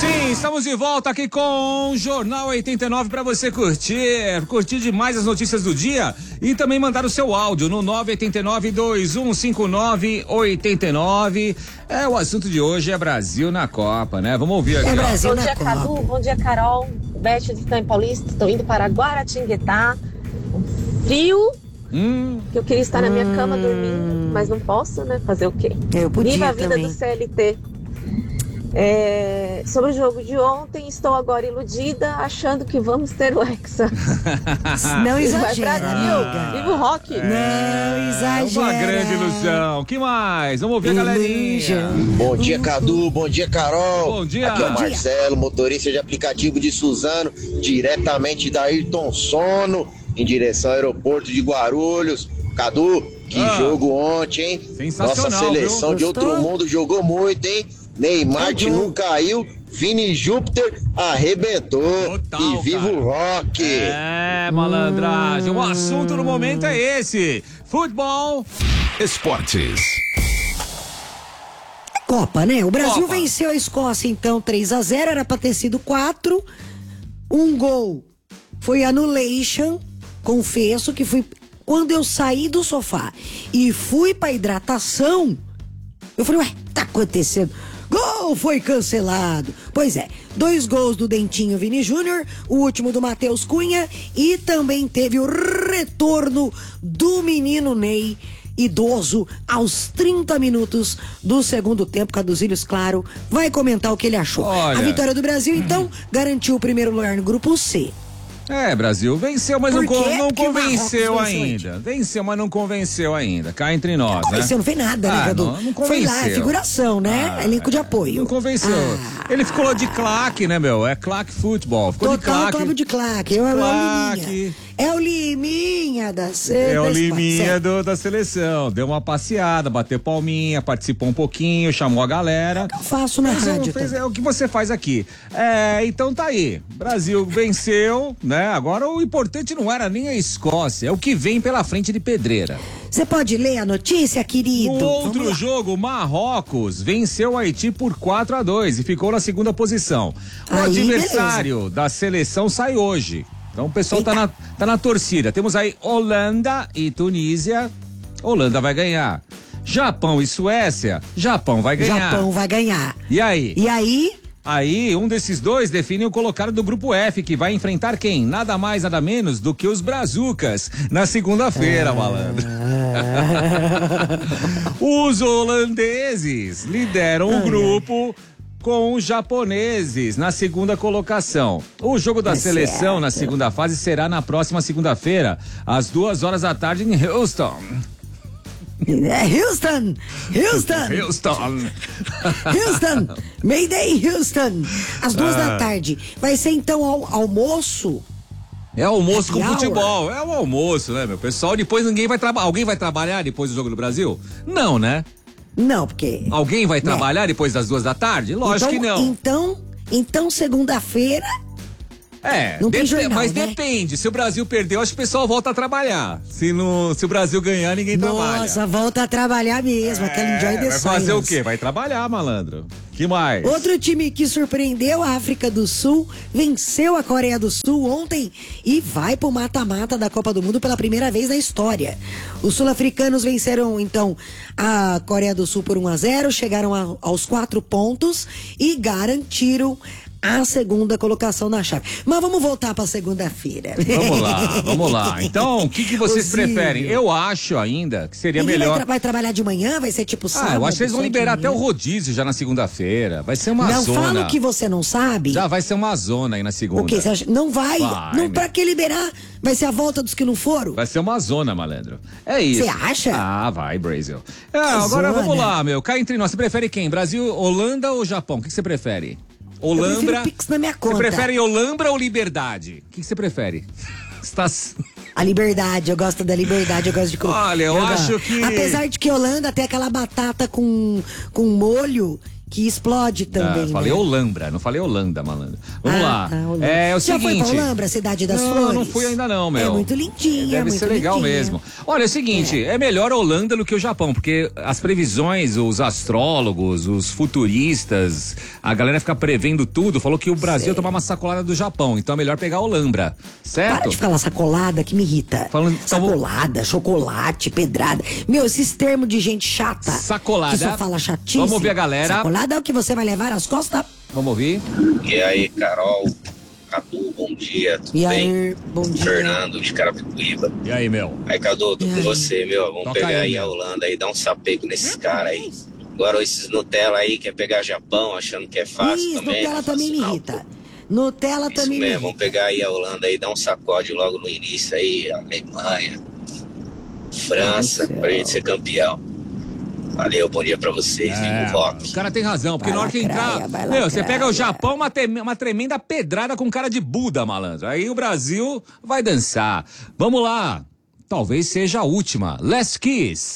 Sim, estamos de volta aqui com o Jornal 89 para você curtir demais as notícias do dia e também mandar o seu áudio no 989-2159-89. O assunto de hoje é Brasil na Copa, né? Vamos ouvir aqui. Bom dia, Cadu. Bom dia, Carol. Beth do Itaim Paulista. Estou indo para Guaratinguetá. Frio. Que eu queria estar na minha cama dormindo, mas não posso, né? Fazer o quê? Eu podia Viva a vida também. do CLT. Sobre o jogo de ontem, estou agora iludida, achando que vamos ter o Hexa. Não Vai exagera, Brasil! amiga. Viva o rock! Não exagera. Uma grande ilusão. Que mais? Vamos ouvir a galerinha. Bom dia, Cadu. Bom dia, Carol. Bom dia. Aqui é o Marcelo, motorista de aplicativo de Suzano, diretamente da Ayrton Sono, em direção ao aeroporto de Guarulhos. Cadu, que jogo ontem, hein? Sensacional, Nossa seleção viu? de outro Gostou? mundo jogou muito, hein? Neymar não caiu, Vini Júpiter arrebentou. Total, e viva cara. o rock! Malandragem. O assunto do momento é esse: futebol. Esportes. Copa, né? O Brasil Copa. venceu a Escócia, então, 3-0, era pra ter sido 4. Um gol foi annulation, confesso que fui... Quando eu saí do sofá e fui pra hidratação, eu falei, tá acontecendo? Gol foi cancelado. Pois é, 2 gols do Dentinho Vini Júnior, o último do Matheus Cunha, e também teve o retorno do menino Ney, idoso, aos 30 minutos do segundo tempo. Caduzílios, claro, vai comentar o que ele achou. Olha. A vitória do Brasil, então, garantiu o primeiro lugar no grupo C. Brasil venceu, mas não, Por quê? não Porque o convenceu Marrocos venceu ainda. Venceu, mas não convenceu ainda. Cá entre nós, né? Convenceu, não fez nada, né, Cadu? Não Foi lá, convenceu. figuração, né? Elenco de apoio. Não convenceu. Ah. Ele ficou de claque, né, meu? É claque futebol. Ficou de Total claque. clube de claque. É o Claque. Liminha. É o Liminha da É o da Liminha Escócia. da seleção. Deu uma passeada, bateu palminha, participou um pouquinho, chamou a galera. Eu faço na rádio também. É o que você faz aqui. Então tá aí. Brasil venceu, né? Agora o importante não era nem a Escócia, é o que vem pela frente de pedreira. Você pode ler a notícia, querido? No Vamos outro lá. jogo, Marrocos venceu o Haiti por 4-2 e ficou na segunda posição. O Aí, adversário da seleção sai hoje. Então o pessoal tá na torcida. Temos aí Holanda e Tunísia. Holanda vai ganhar. Japão e Suécia. Japão vai ganhar. Japão vai ganhar. E aí? E aí? Aí, um desses dois define o colocado do grupo F, que vai enfrentar quem? Nada mais, nada menos do que os Brazucas, na segunda-feira, malandro. Os holandeses lideram o grupo com os japoneses na segunda colocação. O jogo da seleção na segunda fase será na próxima segunda-feira, às 2h em Houston. Houston! Mayday, Houston! Às 2h. Vai ser então almoço? É almoço com Happy futebol. É o almoço, né, meu pessoal? Depois ninguém vai trabalhar. Alguém vai trabalhar depois do jogo do Brasil? Não, né? Não, porque... Alguém vai trabalhar depois das 2h? Lógico que não. Então segunda-feira... Não tem jornal, mas né? depende. Se o Brasil perder, eu acho que o pessoal volta a trabalhar. Se o Brasil ganhar, ninguém trabalha. Nossa, volta a trabalhar mesmo, aquele enjoy the Vai fazer o silence. quê? Vai trabalhar, malandro. Que mais? Outro time que surpreendeu a África do Sul, venceu a Coreia do Sul ontem e vai pro mata-mata da Copa do Mundo pela primeira vez na história. Os sul-africanos venceram, então, a Coreia do Sul por 1-0, chegaram aos 4 pontos e garantiram a segunda colocação na chave. Mas vamos voltar pra segunda-feira. Vamos lá. Então, o que vocês preferem? Eu acho ainda que seria Ninguém melhor. vai trabalhar de manhã? Vai ser tipo sábado? Eu acho que eles vão 7 liberar da até o manhã? rodízio já na segunda-feira. Vai ser uma Não zona. fala o que você não sabe. Já vai ser uma zona aí na segunda. O que você acha? Não vai. Não, pra que liberar? Vai ser a volta dos que não foram? Vai ser uma zona, malandro. É isso. Você acha? Ah, vai, Brasil. Agora zona. vamos lá, meu. Cá entre nós. Você prefere quem? Brasil, Holanda ou Japão? O que você prefere? Holambra. Eu prefiro Pix na minha conta. Você prefere Holambra ou Liberdade? O que você prefere? Está... A liberdade, eu gosto da liberdade, eu gosto de... Olha, eu acho que... Apesar de que Holanda tem aquela batata com molho que explode também. Falei né? Olambra, não falei Holanda, malandro. Vamos lá. Tá, É o já seguinte. foi pra Olambra, Cidade das Flores? Não fui ainda não, meu. É muito lindinha, Deve muito ser legal lindinha. mesmo. Olha, é o seguinte, é melhor a Holanda do que o Japão, porque as previsões, os astrólogos, os futuristas, a galera fica prevendo tudo, falou que o Brasil ia tomar uma sacolada do Japão, então é melhor pegar a Olambra, certo? Para de falar sacolada que me irrita. Sacolada, chocolate, pedrada. Meu, esses termos de gente chata. Sacolada. Que só fala chatice. Vamos ouvir a galera. Sacolada é o que você vai levar às costas. Vamos ouvir? E aí, Carol, Cadu, bom dia, tudo E bem? aí, bom dia. Fernando, de Carapicuíba. E aí, meu? Aí, Cadu, tô E com aí? você, meu. Vamos Toca pegar aí, aí a meu. Holanda aí, dar um sapeco nesses caras aí. Agora, esses Nutella aí, quer pegar Japão, achando que é fácil Isso, também. Nutella não é também fácil me não, irrita. pô. Nutella Isso também me mesmo, irrita. vamos pegar aí a Holanda aí, dar um sacode logo no início aí, Alemanha, França, pra gente ser campeão. Valeu, bom dia pra vocês, viu, O Rock? cara tem razão, porque Vai na hora que lacraia, entrar. vai Meu, você lacraia. pega o Japão, uma tremenda pedrada com cara de Buda, malandro. Aí o Brasil vai dançar. Vamos lá. Talvez seja a última. Last Kiss.